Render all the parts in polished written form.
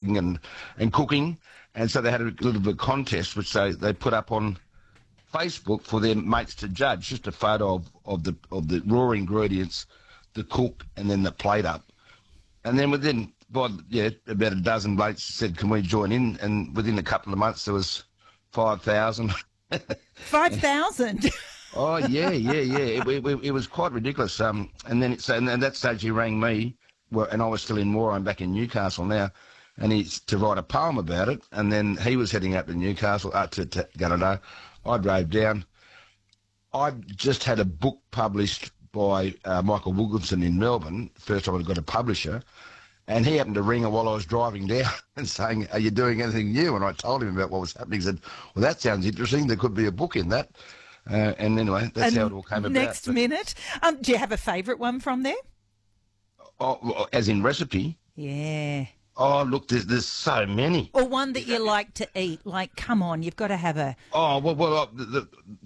cooking and cooking. And so they had a little bit of a contest, which they put up on Facebook for their mates to judge, just a photo of the raw ingredients, the cook, and then the plate up. And then about a dozen blokes said, can we join in? And within a couple of months, there was 5,000. 5,000? Oh, yeah. It was quite ridiculous. And then at that stage he rang me, and I was still in Moore. I'm back in Newcastle now, and to write a poem about it. And then he was heading up to Newcastle, to Gunnedah. I drove down. I just had a book published by Michael Wilkinson in Melbourne, first time I got a publisher, and he happened to ring her while I was driving down and saying, are you doing anything new? And I told him about what was happening. He said, well, that sounds interesting. There could be a book in that. And anyway, that's how it all came about. Next minute. Do you have a favourite one from there? Oh, as in recipe? Yeah. Oh, look, there's so many. Or one that you like to eat. Like, come on, you've got to have a... Oh, well the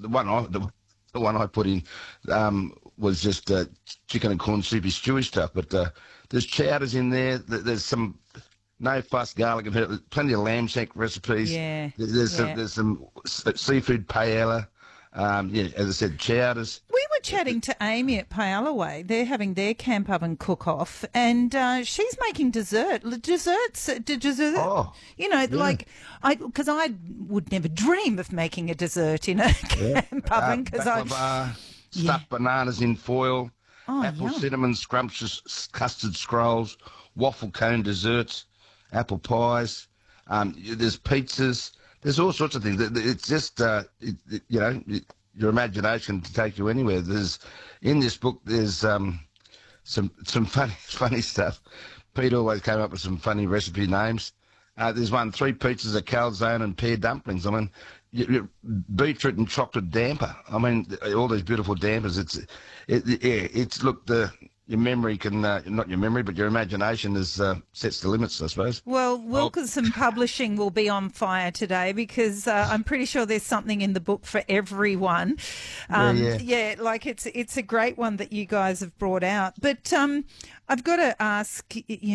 one I put in was just chicken and corn soupy stewy stuff. But there's chowders in there. There's some no fuss garlic and herb. Plenty of lamb shank recipes. Yeah. There's some seafood paella. As I said, chowders. We were chatting to Amy at Payalaway. They're having their camp oven cook-off, and she's making desserts. Oh, like because I would never dream of making a dessert in a camp oven because stuffed bananas in foil, apple yum. cinnamon scrumptious custard scrolls, waffle cone desserts, apple pies. There's pizzas. There's all sorts of things. It's just, your imagination to take you anywhere. In this book, there's some funny stuff. Pete always came up with some funny recipe names. There's 3 pizzas, a calzone and pear dumplings. I mean, beetroot and chocolate damper. I mean, all these beautiful dampers. Your memory can, not your memory, but your imagination sets the limits, I suppose. Well, Wilkinson Publishing will be on fire today because I'm pretty sure there's something in the book for everyone. It's a great one that you guys have brought out. But I've got to ask,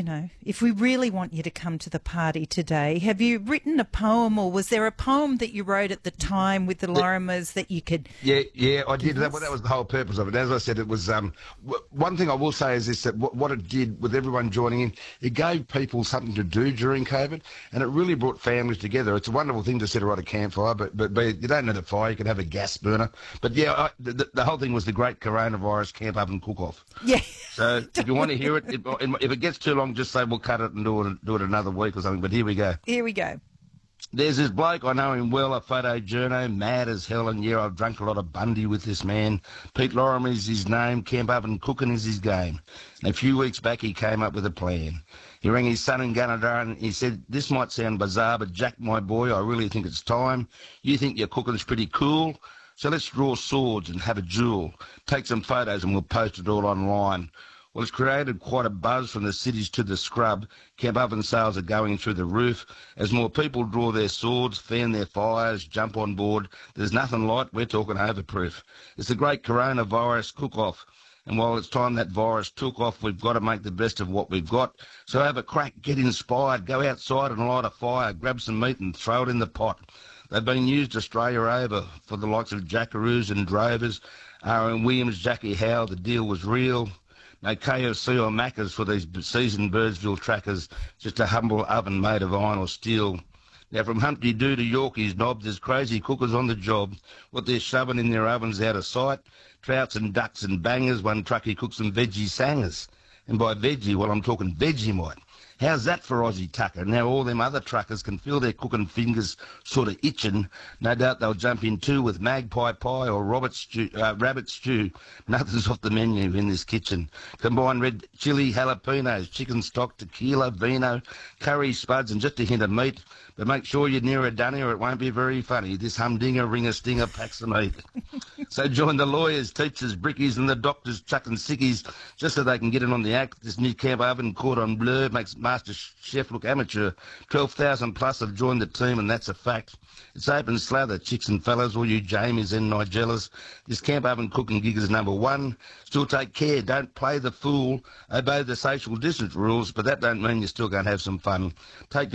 if we really want you to come to the party today, have you written a poem, or was there a poem that you wrote at the time with the Lorimers that you could... Yeah, I did. That was the whole purpose of it. As I said, it was... one thing I will say is this, that what it did with everyone joining in, it gave people something to do during COVID, and it really brought families together. It's a wonderful thing to sit around a campfire, but you don't need a fire, you can have a gas burner. But yeah, the whole thing was the great coronavirus camp oven cook-off. Yeah. So if you want to hear it, if it gets too long, just say we'll cut it and do it another week or something. But here we go. Here we go. There's this bloke, I know him well, a photojourno, mad as hell, and yeah, I've drunk a lot of Bundy with this man. Pete Lorimer is his name, camp oven cooking is his game. And a few weeks back he came up with a plan. He rang his son in Gunnedah and he said, this might sound bizarre, but Jack, my boy, I really think it's time. You think your cooking's pretty cool, so let's draw swords and have a duel. Take some photos and we'll post it all online. Well, it's created quite a buzz from the cities to the scrub. Camp oven sales are going through the roof. As more people draw their swords, fan their fires, jump on board, there's nothing like, we're talking overproof. It's the great coronavirus cook-off. And while it's time that virus took off, we've got to make the best of what we've got. So have a crack, get inspired, go outside and light a fire, grab some meat and throw it in the pot. They've been used Australia over for the likes of Jackaroos and Drovers. R.M. Williams, Jackie Howe, the deal was real. No KFC or Macca's for these seasoned Birdsville trackers, just a humble oven made of iron or steel. Now, from Humpty Doo to Yorkie's Knob, there's crazy cookers on the job. What they're shoving in their ovens out of sight, trouts and ducks and bangers, one truckie cooks some veggie sangers. And by veggie, well, I'm talking Vegemite. How's that for Aussie tucker? Now all them other truckers can feel their cooking fingers sort of itching. No doubt they'll jump in too with magpie pie or rabbit stew. Nothing's off the menu in this kitchen. Combine red chili, jalapenos, chicken stock, tequila, vino, curry, spuds and just a hint of meat. But make sure you're near a dunny or it won't be very funny. This humdinger, ringer, stinger packs the meat. So join the lawyers, teachers, brickies and the doctors chucking sickies just so they can get in on the act. This new camp oven cordon bleu makes Master Chef look amateur. 12,000 plus have joined the team and that's a fact. It's open slather, chicks and fellas, all you Jamies and Nigellas. This camp oven cooking gig is number one. Still take care, don't play the fool. Obey the social distance rules, but that don't mean you're still going to have some fun. Take